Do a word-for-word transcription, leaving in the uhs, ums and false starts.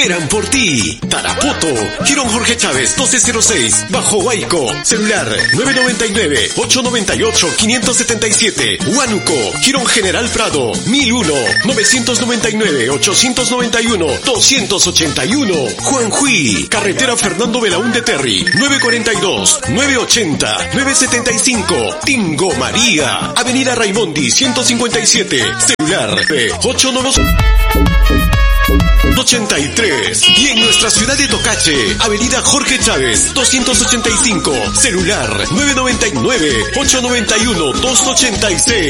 Eran por ti. Tarapoto, Girón Jorge Chávez doce cero seis, Bajo Huayco, celular nueve nueve nueve, ocho nueve ocho, cinco siete siete, Huánuco, Girón General Prado, mil uno, novecientos noventa y nueve, ochocientos noventa y uno, doscientos ochenta y uno, Juanjuy, Carretera Fernando Belaúnde Terry, nueve cuarenta y dos, nueve ochenta, nueve setenta y cinco, Tingo María, Avenida Raimondi ciento cincuenta y siete, celular ocho nueve ochenta y tres, y en nuestra ciudad de Tocache, Avenida Jorge Chávez doscientos ochenta y cinco, celular nueve nueve nueve, ocho nueve uno, dos ochenta y seis.